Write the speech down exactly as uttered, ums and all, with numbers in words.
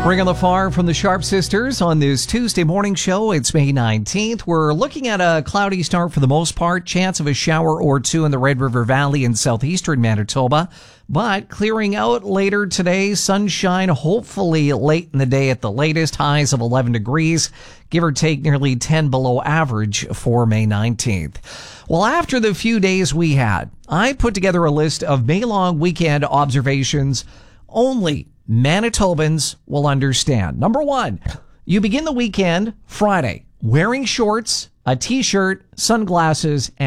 Bring on the Farm from the Sharp Sisters on this Tuesday morning show. It's May nineteenth. We're looking at a cloudy start for the most part. Chance of a shower or two in the Red River Valley and southeastern Manitoba, but clearing out later today. Sunshine hopefully late in the day at the latest. Highs of eleven degrees, give or take nearly ten below average for May nineteenth. Well, after the few days we had, I put together a list of May-long weekend observations only Manitobans will understand. Number one, you begin the weekend Friday wearing shorts, a t-shirt, sunglasses, and